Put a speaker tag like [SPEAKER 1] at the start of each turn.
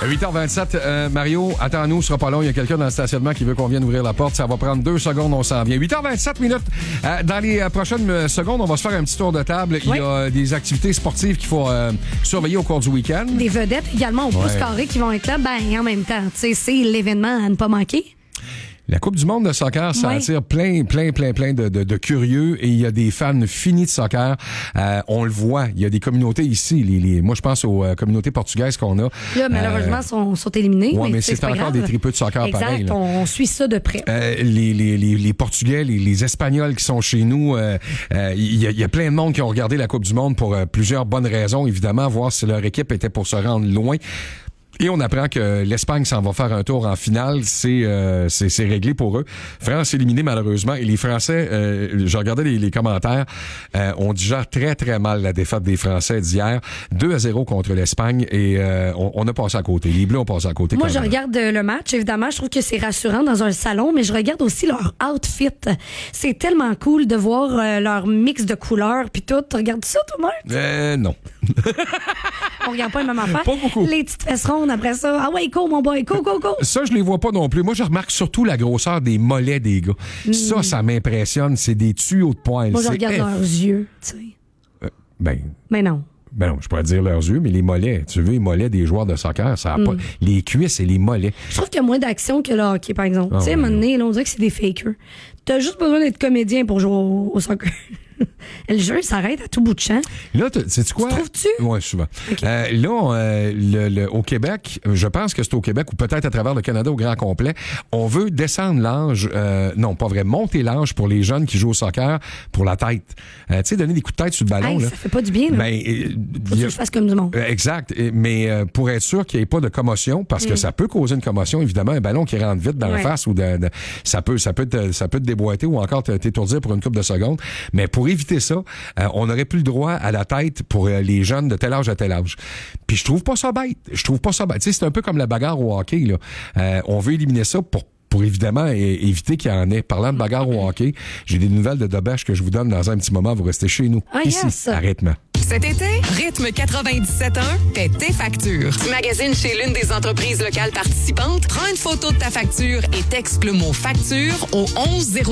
[SPEAKER 1] 8h27, Mario, attends-nous, ce sera pas long. Il y a quelqu'un dans le stationnement qui veut qu'on vienne ouvrir la porte. Ça va prendre 2 secondes, on s'en vient. 8h27 minutes. Dans les prochaines secondes, on va se faire un petit tour de table. Oui. Il y a des activités sportives qu'il faut surveiller au cours du week-end.
[SPEAKER 2] Des vedettes également au pouce carré qui vont être là. En même temps, c'est l'événement à ne pas manquer.
[SPEAKER 1] La Coupe du monde de soccer, ça attire plein de curieux et il y a des fans finis de soccer. On le voit, il y a des communautés ici. Moi, je pense aux communautés portugaises qu'on a.
[SPEAKER 2] Là, malheureusement, sont éliminées.
[SPEAKER 1] Oui, mais c'est encore des tripeux de soccer pareil.
[SPEAKER 2] Exact, on suit ça de près.
[SPEAKER 1] Les Portugais, les Espagnols qui sont chez nous, il y a plein de monde qui ont regardé la Coupe du monde pour plusieurs bonnes raisons, évidemment, voir si leur équipe était pour se rendre loin. Et on apprend que l'Espagne s'en va faire un tour en finale. C'est réglé pour eux. France éliminée malheureusement. Et les Français, je regardais les commentaires, on digère très très mal la défaite des Français d'hier. 2-0 contre l'Espagne et on a passé à côté. Les Bleus ont passé à côté.
[SPEAKER 2] Moi, je regarde le match. Évidemment, je trouve que c'est rassurant dans un salon, mais je regarde aussi leur outfit. C'est tellement cool de voir leur mix de couleurs puis tout. Tu regardes ça, toi-même?
[SPEAKER 1] Non.
[SPEAKER 2] On regarde pas la même affaire.
[SPEAKER 1] Pas beaucoup.
[SPEAKER 2] Les petites fesses rondes après ça. Ah ouais, go, mon boy, go.
[SPEAKER 1] Ça, je les vois pas non plus. Moi, je remarque surtout la grosseur des mollets des gars. Ça m'impressionne. C'est des tuyaux de poils.
[SPEAKER 2] Moi, je regarde leurs yeux, tu sais.
[SPEAKER 1] Mais
[SPEAKER 2] non.
[SPEAKER 1] Ben non, je pourrais dire leurs yeux, mais les mollets. Tu veux les mollets des joueurs de soccer, ça a pas... Les cuisses et les mollets.
[SPEAKER 2] Je trouve qu'il y a moins d'action que le hockey, par exemple. Tu sais, à un moment donné, là, on dirait que c'est des fakers. T'as juste besoin d'être comédien pour jouer au soccer. Le jeu s'arrête à tout bout de champ.
[SPEAKER 1] Là, sais-tu quoi?
[SPEAKER 2] Tu trouves-tu?
[SPEAKER 1] Oui, souvent.
[SPEAKER 2] Okay.
[SPEAKER 1] Là, au Québec, je pense que c'est au Québec ou peut-être à travers le Canada au grand complet, on veut descendre l'âge, non, pas vrai, monter l'âge pour les jeunes qui jouent au soccer pour la tête. Tu sais, donner des coups de tête sur le ballon. Là.
[SPEAKER 2] Ça fait pas du bien, là. Faut que tu le fasses comme du monde.
[SPEAKER 1] Exact. Mais pour être sûr qu'il n'y ait pas de commotion, parce que ça peut causer une commotion, évidemment, un ballon qui rentre vite dans la face ou ça peut te déboîter ou encore t'étourdir pour une couple de secondes. Mais pour éviter ça, on n'aurait plus le droit à la tête pour les jeunes de tel âge à tel âge. Puis je trouve pas ça bête. Tu sais, c'est un peu comme la bagarre au hockey, là. On veut éliminer ça pour évidemment éviter qu'il y en ait. Parlant de bagarre au hockey, j'ai des nouvelles de Dobèche que je vous donne dans un petit moment. Vous restez chez nous. Ici, à Rythme.
[SPEAKER 3] Cet été, Rythme 97.1 fait tes factures. Tu magasines chez l'une des entreprises locales participantes, prends une photo de ta facture et texte le mot facture au 11